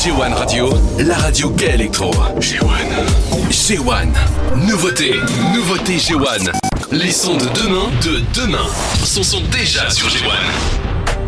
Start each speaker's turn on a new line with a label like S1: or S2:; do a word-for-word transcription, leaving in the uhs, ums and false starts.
S1: G un Radio, la radio gay électro. G un. G un. Nouveauté, nouveauté G un. Les sons de demain, de demain, sont, sont déjà sur G un.